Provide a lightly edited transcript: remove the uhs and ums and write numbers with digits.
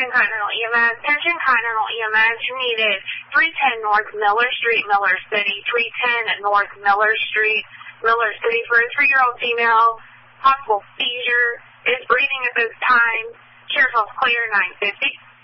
Continental EMS. Attention Continental EMS. You're needed 310 North Miller Street, Miller City. 310 North Miller Street, Miller City, for a 3-year-old female. Possible seizure. Is breathing at this time. Share pulse clear, 950.